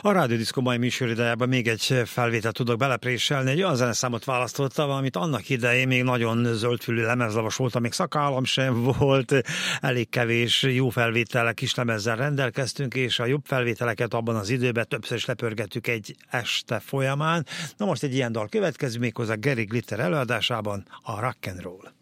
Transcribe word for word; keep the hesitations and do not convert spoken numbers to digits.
A Rádió Diszkó mai műsoridejában még egy felvételt tudok belepréselni. Egy olyan zeneszámot választottam, amit annak idején még nagyon zöldfülű lemezlavas voltam, még szakállam sem volt, elég kevés jó felvétellel, kis lemezzel rendelkeztünk, és a jobb felvételeket abban az időben többször is lepörgettük egy este folyamán. Na most egy ilyen dal következik, méghozzá Gary Glitter előadásában, a Rock and Roll.